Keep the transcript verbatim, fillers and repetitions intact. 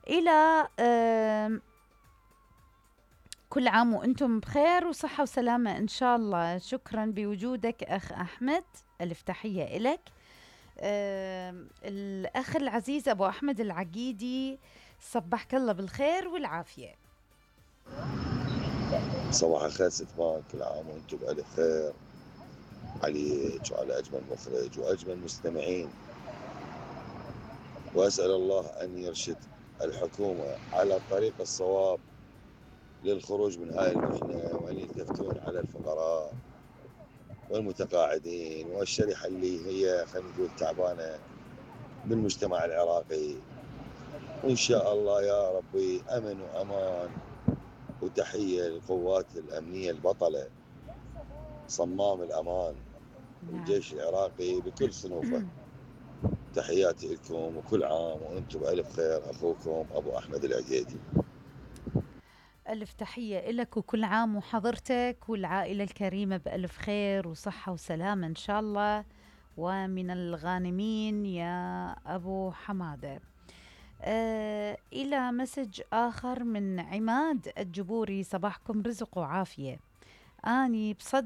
إلى آم، كل عام وأنتم بخير وصحة وسلامة إن شاء الله. شكرا بوجودك أخ أحمد، ألف تحية إلك. آم، الأخ العزيز أبو أحمد العقيدي، صبحك الله بالخير والعافية. صباح الخير ست مان، كل عام وانتم بألف خير عليك وعلى أجمل مخرج وأجمل مستمعين، وأسأل الله أن يرشد الحكومة على طريق الصواب للخروج من هاي المحنة، وأن يلتفتون على الفقراء والمتقاعدين والشريحة اللي هي خلينا نقول تعبانة بالمجتمع العراقي. وإن شاء الله يا ربي أمن وأمان. وتحية للقوات الأمنية البطلة صمام الأمان نعم. والجيش العراقي بكل صنوفه. تحياتي لكم وكل عام وانتم بألف خير. أخوكم أبو أحمد العقيدي. ألف تحية إلك وكل عام وحضرتك والعائلة الكريمة بألف خير وصحة وسلامة إن شاء الله، ومن الغانمين يا أبو حمادة. آه إلى مسج آخر من عماد الجبوري، صباحكم رزق وعافية. أني بصدد